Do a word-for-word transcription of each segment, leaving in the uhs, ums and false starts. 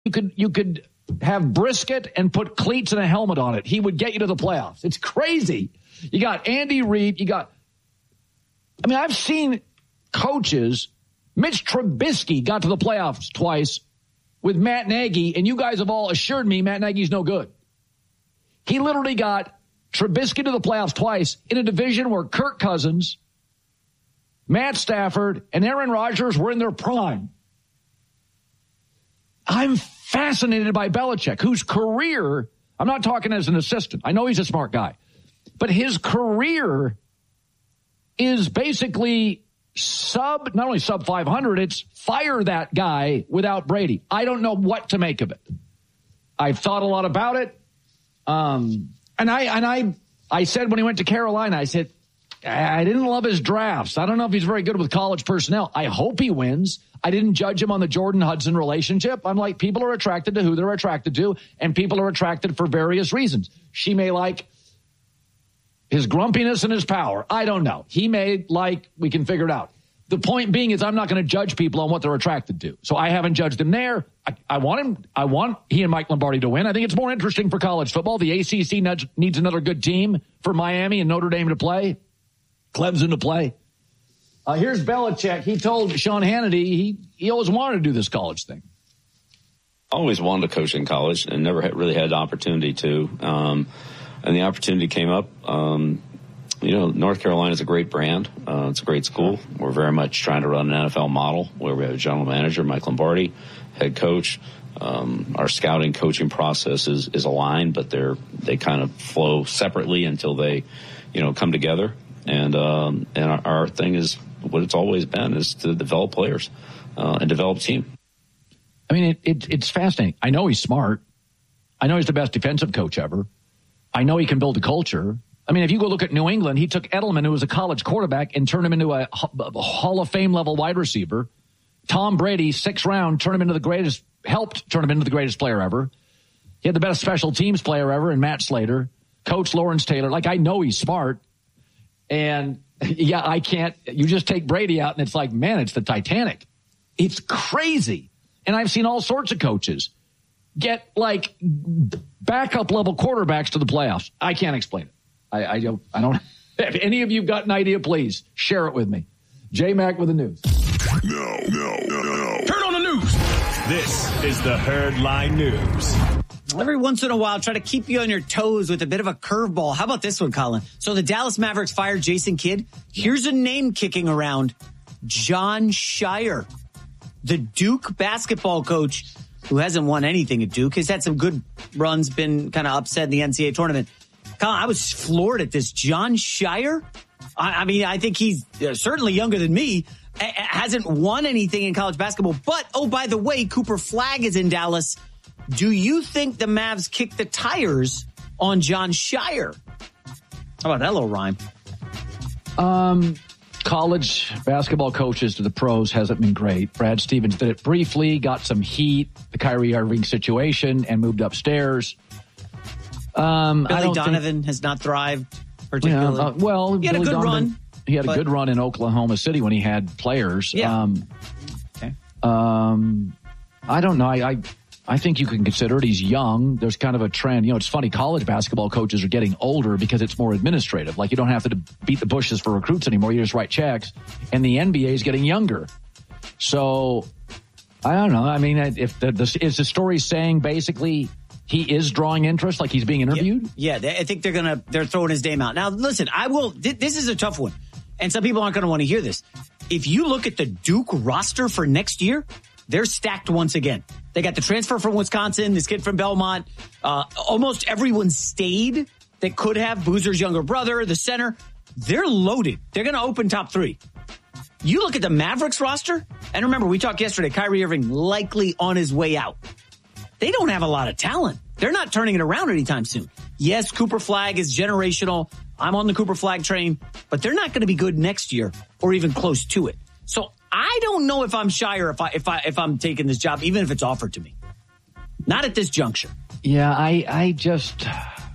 You could you could have brisket and put cleats and a helmet on it. He would get you to the playoffs. It's crazy. You got Andy Reid. You got, I mean, I've seen coaches. Mitch Trubisky got to the playoffs twice with Matt Nagy, and you guys have all assured me Matt Nagy's no good. He literally got Trubisky to the playoffs twice in a division where Kirk Cousins, Matt Stafford, and Aaron Rodgers were in their prime. I'm fascinated by Belichick, whose career, I'm not talking as an assistant. I know he's a smart guy. But his career is basically sub, not only sub five hundred, it's fire that guy without Brady. I don't know what to make of it. I've thought a lot about it. Um, and I and I I said when he went to Carolina, I said, I didn't love his drafts. I don't know if he's very good with college personnel. I hope he wins. I didn't judge him on the Jordan Hudson relationship. I'm like, people are attracted to who they're attracted to, and people are attracted for various reasons. She may like his grumpiness and his power. I don't know. He may like, we can figure it out. The point being is I'm not going to judge people on what they're attracted to. So I haven't judged him there. I, I want him. I want he and Mike Lombardi to win. I think it's more interesting for college football. The A C C needs another good team for Miami and Notre Dame to play. Clemson to play. Uh, here's Belichick. He told Sean Hannity he, he always wanted to do this college thing. Always wanted to coach in college and never had, really had the opportunity to. Um, and the opportunity came up. Um, you know, North Carolina is a great brand. Uh, it's a great school. We're very much trying to run an N F L model where we have a general manager, Mike Lombardi, head coach. Um, our scouting coaching process is, is aligned, but they're they kind of flow separately until they, you know, come together. And um, and our, our thing is what it's always been is to develop players uh, and develop team. I mean, it, it, it's fascinating. I know he's smart. I know he's the best defensive coach ever. I know he can build a culture. I mean, if you go look at New England, he took Edelman, who was a college quarterback, and turned him into a, a Hall of Fame level wide receiver. Tom Brady, sixth round, turned him into the greatest, helped turn him into the greatest player ever. He had the best special teams player ever in Matt Slater. Coach Lawrence Taylor. Like, I know he's smart. And, yeah, I can't. You just take Brady out, and it's like, man, it's the Titanic. It's crazy. And I've seen all sorts of coaches get, like, backup-level quarterbacks to the playoffs. I can't explain it. I, I don't. I don't. If any of you got an idea, please share it with me. J-Mac with the news. No, no, no, no. Turn on the news. This is the Herd Line News. Every once in a while, try to keep you on your toes with a bit of a curveball. How about this one, Colin? So the Dallas Mavericks fired Jason Kidd. Here's a name kicking around. Jon Scheyer, the Duke basketball coach who hasn't won anything at Duke. Has had some good runs, been kind of upset in the N C double A tournament. Colin, I was floored at this. Jon Scheyer? I, I mean, I think he's uh, certainly younger than me. A- hasn't won anything in college basketball. But, oh, by the way, Cooper Flagg is in Dallas. Do you think the Mavs kick the tires on Jon Scheyer? How about that little rhyme? Um, college basketball coaches to the pros hasn't been great. Brad Stevens did it briefly, got some heat, the Kyrie Irving situation, and moved upstairs. Um, Billy I don't Donovan think, has not thrived particularly. Yeah, uh, well, he had Billy a good Donovan, run. He had but, a good run in Oklahoma City when he had players. Yeah. Um, okay. Um, I don't know. I, I I think you can consider it. He's young. There's kind of a trend. You know, it's funny. College basketball coaches are getting older because it's more administrative. Like, you don't have to beat the bushes for recruits anymore. You just write checks. And the N B A is getting younger. So, I don't know. I mean, if the, the is the story saying basically he is drawing interest, like he's being interviewed? Yeah, yeah, I think they're gonna they're throwing his name out. Now, listen, I will. Th- this is a tough one, and some people aren't going to want to hear this. If you look at the Duke roster for next year, they're stacked once again. They got the transfer from Wisconsin, this kid from Belmont. Uh, almost everyone stayed that could have. Boozer's younger brother, the center. They're loaded. They're going to open top three. You look at the Mavericks roster, and remember, we talked yesterday, Kyrie Irving likely on his way out. They don't have a lot of talent. They're not turning it around anytime soon. Yes, Cooper Flagg is generational. I'm on the Cooper Flagg train, but they're not going to be good next year or even close to it. So I don't know if I'm Scheyer if I if I if I'm taking this job, even if it's offered to me. Not at this juncture. Yeah, I I just,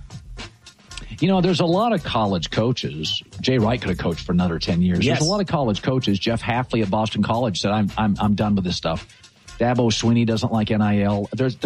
you know, there's a lot of college coaches. Jay Wright could have coached for another ten years. Yes. There's a lot of college coaches. Jeff Hafley at Boston College said, "I'm I'm I'm done with this stuff." Dabo Swinney doesn't like N I L. There's